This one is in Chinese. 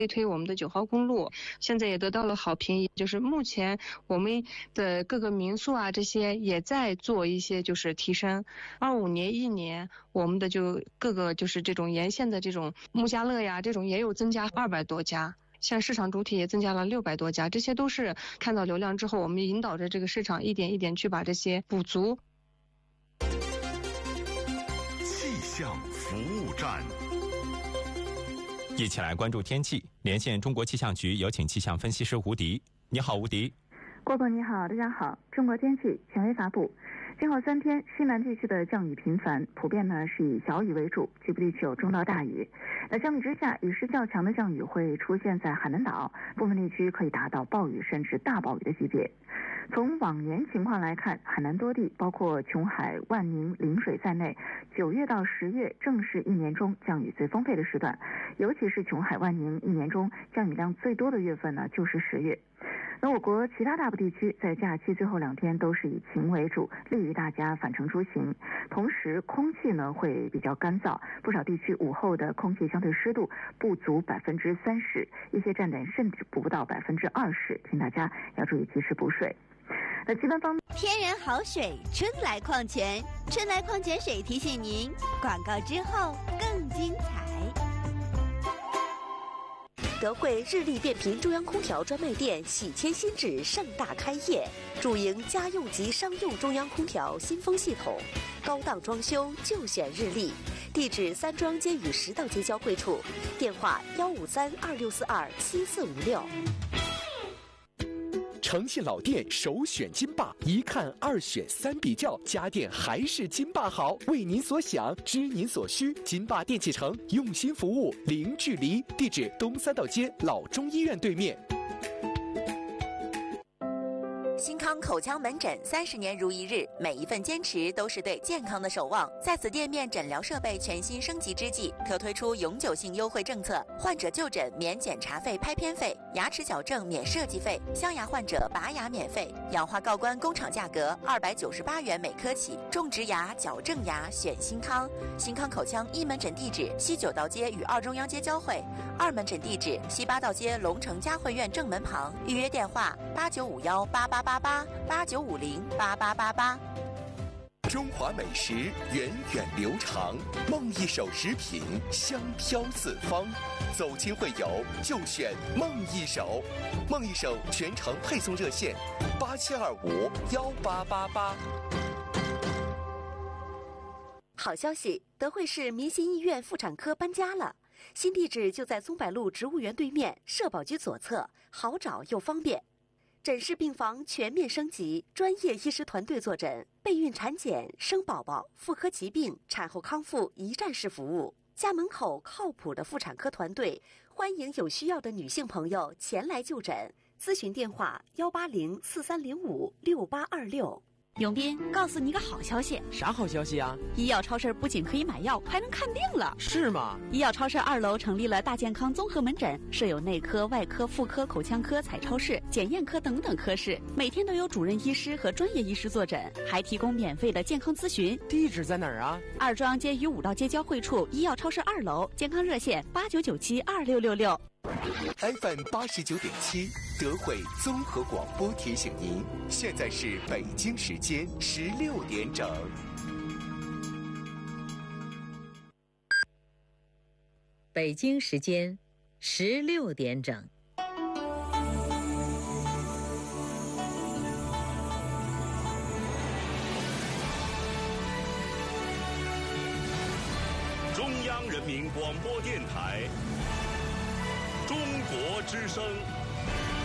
推我们的9号公路，现在也得到了好评。就是目前我们的各个民宿啊，这些也在做一些就是提升。25年1年，我们的就各个就是这种沿线的这种木家乐呀，这种也有增加200多家。像市场主体也增加了600多家，这些都是看到流量之后，我们引导着这个市场一点一点去把这些补足。 气象服务站， 一起来关注天气。连线中国气象局，有请气象分析师吴迪。你好，吴迪。 郭总你好，大家好。中国天气权威发布，今后3天西南地区的降雨频繁，普遍呢是以小雨为主，局部地区有中到大雨。那相比之下，雨势较强的降雨会出现在海南岛，部分地区可以达到暴雨甚至大暴雨的级别。从往年情况来看，海南多地包括琼海、万宁、陵水在内，9月到10月正是一年中降雨最丰沛的时段，尤其是琼海、万宁一年中降雨量最多的月份呢，就是10月。那我国其他大部地区在假期最后2天都是以晴为主，利于大家返程出行。同时空气呢会比较干燥，不少地区午后的空气相对湿度不足30%，一些站点甚至不到20%，请大家要注意及时补水。那气温方面， 天然好水，春来矿泉，春来矿泉水提醒您，广告之后更精彩。 德惠日立变频中央空调专卖店喜迁新址盛大开业，主营家用及商用中央空调新风系统，高档装修就选日立。地址3庄街与10道街交汇处，电话15326427456。 诚信老店首选金霸，一看2选3比较，家电还是金霸好。为您所想，知您所需，金霸电器城用心服务，零距离。地址东3道街老中医院对面。 新康口腔门诊30年如一日，每一份坚持都是对健康的守望。在此店面诊疗设备全新升级之际，特推出永久性优惠政策，患者就诊免检查费、拍片费，牙齿矫正免设计费，镶牙患者拔牙免费，氧化锆关工厂价格298元每颗起。种植牙、矫正牙选新康。新康口腔1门诊地址西9道街与2中央街交汇，2门诊地址西8道街龙城嘉汇苑正门旁。预约电话8951888889508888。 中华美食源远流长，梦一手食品香飘四方。走亲会友就选梦一手，梦一手全程配送热线87251888。 好消息，德惠市民心医院妇产科搬家了，新地址就在宗柏路植物园对面，社保局左侧，好找又方便。诊室病房全面升级，专业医师团队坐诊，备孕产检、生宝宝、妇科疾病、产后康复一站式服务。家门口靠谱的妇产科团队，欢迎有需要的女性朋友前来就诊。咨询电话18043056826。 永斌，告诉你一个好消息。 啥好消息啊？ 医药超市不仅可以买药，还能看病了。 是吗？ 医药超市2楼成立了大健康综合门诊，设有内科、外科、妇科、口腔科、彩超室、检验科等等科室，每天都有主任医师和专业医师坐诊，还提供免费的健康咨询。 地址在哪儿啊 ？2庄街与5道街交汇处，医药超市2楼，健康热线89972666。 FM 89.7，德惠综合广播提醒您，现在是北京时间16点整。 北京时间16点整。 中央人民广播电台。中国之声。